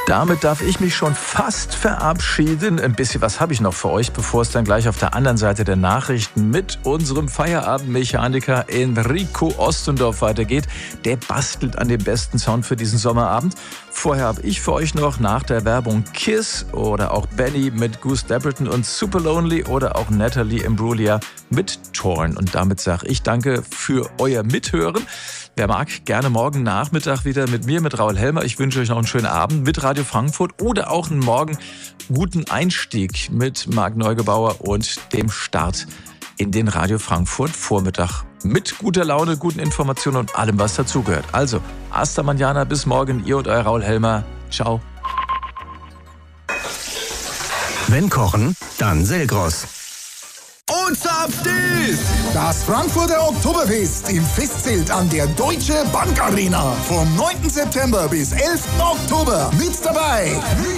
Damit darf ich mich schon fast verabschieden. Ein bisschen was habe ich noch für euch, bevor es dann gleich auf der anderen Seite der Nachrichten mit unserem Feierabendmechaniker Enrico Ostendorf weitergeht. Der bastelt an dem besten Sound für diesen Sommerabend. Vorher habe ich für euch noch nach der Werbung Kiss oder auch Benny mit Goose Dapperton und Super Lonely oder auch Natalie Imbruglia mit Torn. Und damit sage ich danke für euer Mithören. Wer mag, gerne morgen Nachmittag wieder mit mir, mit Raul Helmer. Ich wünsche euch noch einen schönen Abend mit Radio Frankfurt oder auch einen morgen guten Einstieg mit Marc Neugebauer und dem Start in den Radio Frankfurt Vormittag. Mit guter Laune, guten Informationen und allem, was dazugehört. Also, hasta mañana, bis morgen, ihr und euer Raul Helmer. Ciao. Wenn kochen, dann Selgros. Und zapft ist das Frankfurter Oktoberfest im Festzelt an der Deutsche Bank Arena vom 9. September bis 11. Oktober. Mit dabei